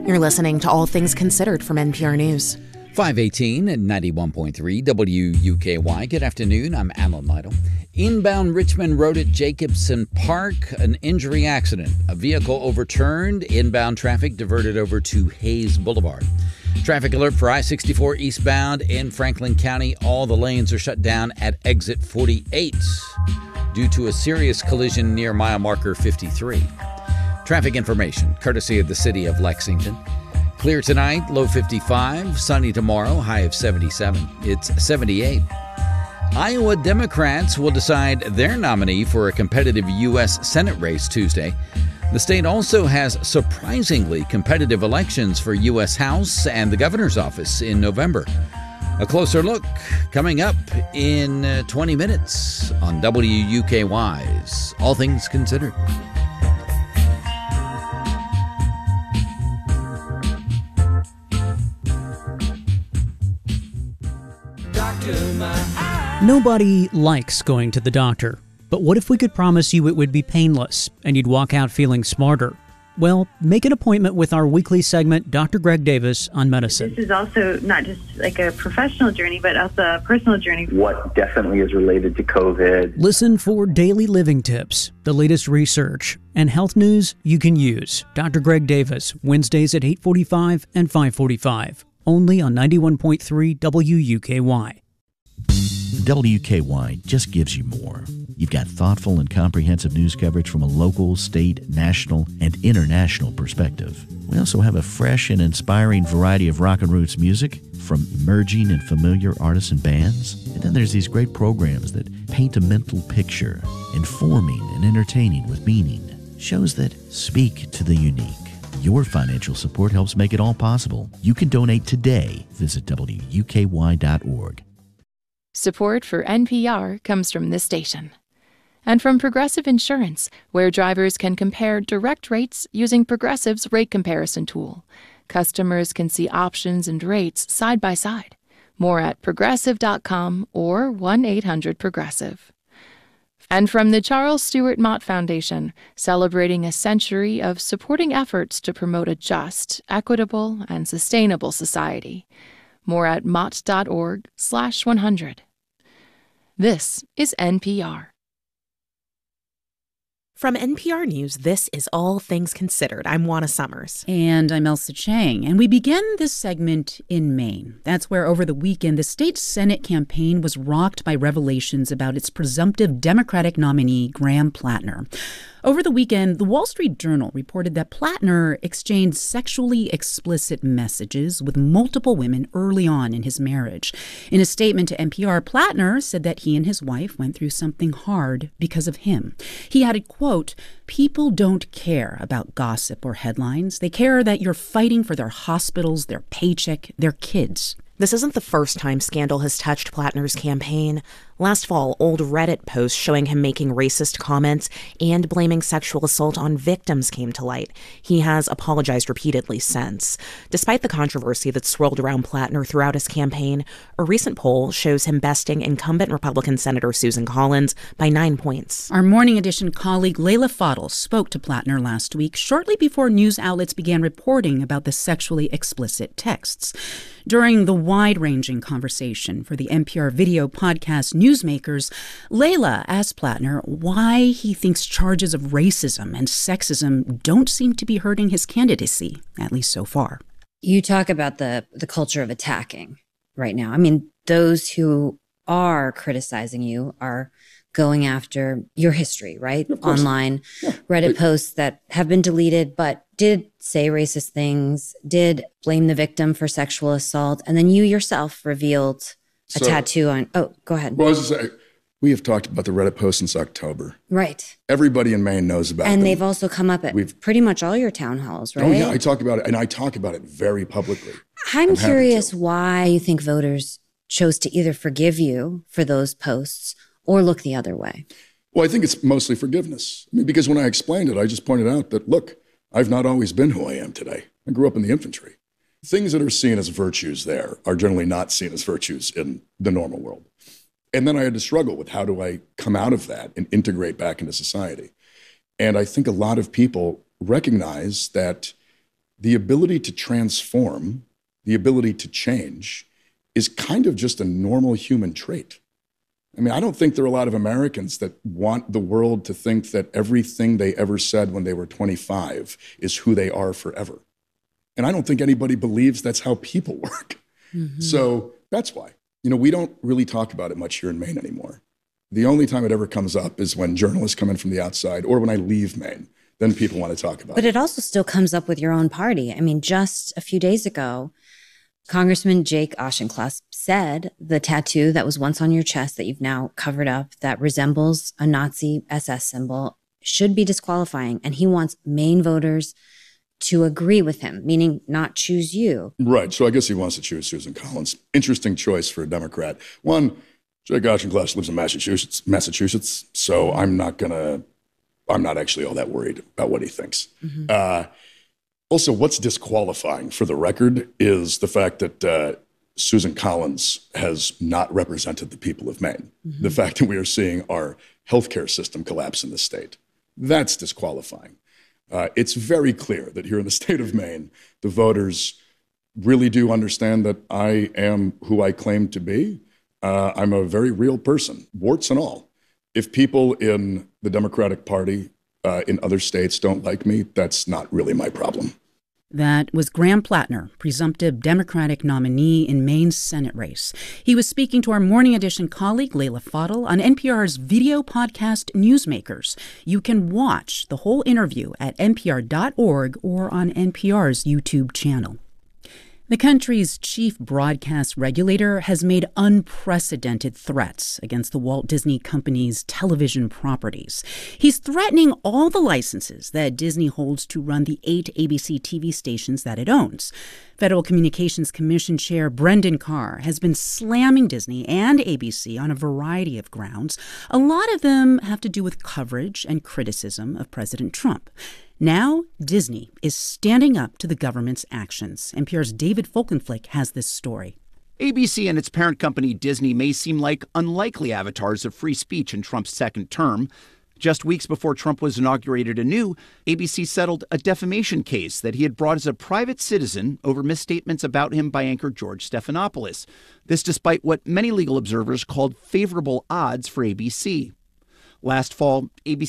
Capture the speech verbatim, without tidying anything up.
You're listening to All Things Considered from N P R News. five eighteen and ninety-one point three W U K Y. Good afternoon. I'm Alan Lytle. Inbound Richmond Road at Jacobson Park, an injury accident. A vehicle overturned. Inbound traffic diverted over to Hayes Boulevard. Traffic alert for I sixty-four eastbound in Franklin County. All the lanes are shut down at exit forty-eight due to a serious collision near mile marker fifty-three. Traffic information courtesy of the city of Lexington. Clear tonight, low fifty-five. Sunny tomorrow, high of seventy-seven. It's seventy-eight. Iowa Democrats will decide their nominee for a competitive U S Senate race Tuesday. The state also has surprisingly competitive elections for U S House and the governor's office in November. A closer look coming up in uh, twenty minutes on W U K Y's All Things Considered. Nobody likes going to the doctor, but what if we could promise you it would be painless and you'd walk out feeling smarter? Well, make an appointment with our weekly segment, Doctor Greg Davis on Medicine. This is also not just like a professional journey, but also a personal journey. What definitely is related to COVID. Listen for daily living tips, the latest research, and health news you can use. Doctor Greg Davis, Wednesdays at eight forty-five and five forty-five, only on ninety-one point three W U K Y. W K Y just gives you more. You've got thoughtful and comprehensive news coverage from a local, state, national, and international perspective. We also have a fresh and inspiring variety of rock and roots music from emerging and familiar artists and bands. And then there's these great programs that paint a mental picture, informing and entertaining with meaning. Shows that speak to the unique. Your financial support helps make it all possible. You can donate today. Visit W U K Y dot org. Support for N P R comes from this station. And from Progressive Insurance, where drivers can compare direct rates using Progressive's rate comparison tool. Customers can see options and rates side by side. More at progressive dot com or one eight hundred progressive. And from the Charles Stewart Mott Foundation, celebrating a century of supporting efforts to promote a just, equitable, and sustainable society. More at mott.org slash 100. This is N P R. From N P R News, this is All Things Considered. I'm Juana Summers. And I'm Elsa Chang. And we begin this segment in Maine. That's where over the weekend, the state Senate campaign was rocked by revelations about its presumptive Democratic nominee, Graham Plattner. Over the weekend, the Wall Street Journal reported that Plattner exchanged sexually explicit messages with multiple women early on in his marriage. In a statement to N P R, Plattner said that he and his wife went through something hard because of him. He added, quote, "People don't care about gossip or headlines. They care that you're fighting for their hospitals, their paycheck, their kids." This isn't the first time scandal has touched Plattner's campaign. Last fall, old Reddit posts showing him making racist comments and blaming sexual assault on victims came to light. He has apologized repeatedly since. Despite the controversy that swirled around Plattner throughout his campaign, a recent poll shows him besting incumbent Republican Senator Susan Collins by nine points. Our Morning Edition colleague Layla Fadel spoke to Plattner last week, shortly before news outlets began reporting about the sexually explicit texts. During the wide-ranging conversation for the N P R video podcast Newsmakers, Layla asked Plattner why he thinks charges of racism and sexism don't seem to be hurting his candidacy, at least so far. You talk about the, the culture of attacking right now. I mean, those who are criticizing you are going after your history, right? Online, yeah. Reddit posts that have been deleted, but did say racist things, did blame the victim for sexual assault, and then you yourself revealed a so, tattoo on, oh, go ahead. Well, I was just saying, we have talked about the Reddit posts since October. Right. Everybody in Maine knows about and them. And they've also come up at We've, pretty much all your town halls, right? Oh, yeah, I talk about it, and I talk about it very publicly. I'm, I'm curious why you think voters chose to either forgive you for those posts or look the other way. Well, I think it's mostly forgiveness. I mean, because when I explained it, I just pointed out that, look, I've not always been who I am today. I grew up in the infantry. Things that are seen as virtues there are generally not seen as virtues in the normal world. And then I had to struggle with how do I come out of that and integrate back into society. And I think a lot of people recognize that the ability to transform, the ability to change is kind of just a normal human trait. I mean, I don't think there are a lot of Americans that want the world to think that everything they ever said when they were twenty-five is who they are forever. And I don't think anybody believes that's how people work. Mm-hmm. So that's why. You know, we don't really talk about it much here in Maine anymore. The only time it ever comes up is when journalists come in from the outside or when I leave Maine. Then people want to talk about but it. But it also still comes up with your own party. I mean, just a few days ago, Congressman Jake Auchincloss said the tattoo that was once on your chest that you've now covered up that resembles a Nazi S S symbol should be disqualifying. And he wants Maine voters to agree with him, meaning not choose you. Right. So I guess he wants to choose Susan Collins. Interesting choice for a Democrat. One, Jake Auchincloss lives in Massachusetts, Massachusetts. So I'm not going to, I'm not actually all that worried about what he thinks. Mm-hmm. Uh, also, what's disqualifying for the record is the fact that uh, Susan Collins has not represented the people of Maine. Mm-hmm. The fact that we are seeing our healthcare system collapse in the state. That's disqualifying. Uh, it's very clear that here in the state of Maine, the voters really do understand that I am who I claim to be. Uh, I'm a very real person, warts and all. If people in the Democratic Party uh, in other states don't like me, that's not really my problem. That was Graham Plattner, presumptive Democratic nominee in Maine's Senate race. He was speaking to our Morning Edition colleague, Leila Fadel, on N P R's video podcast Newsmakers. You can watch the whole interview at N P R dot org or on N P R's YouTube channel. The country's chief broadcast regulator has made unprecedented threats against the Walt Disney Company's television properties. He's threatening all the licenses that Disney holds to run the eight A B C T V stations that it owns. Federal Communications Commission Chair Brendan Carr has been slamming Disney and A B C on a variety of grounds. A lot of them have to do with coverage and criticism of President Trump. Now, Disney is standing up to the government's actions. N P R's David Folkenflik has this story. A B C and its parent company Disney may seem like unlikely avatars of free speech in Trump's second term. Just weeks before Trump was inaugurated anew, A B C settled a defamation case that he had brought as a private citizen over misstatements about him by anchor George Stephanopoulos. This despite what many legal observers called favorable odds for A B C. Last fall, A B